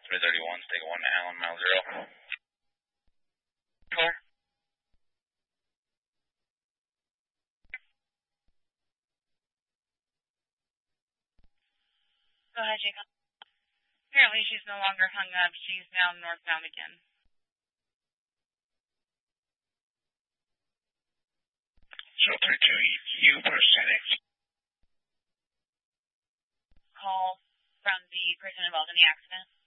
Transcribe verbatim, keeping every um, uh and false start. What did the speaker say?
three thirty-one, Stake one, Allen, mile zero. Four. Go ahead, Jacob. Apparently she's no longer hung up. She's now northbound again. So three two, you percentage. Call from the person involved in the accident.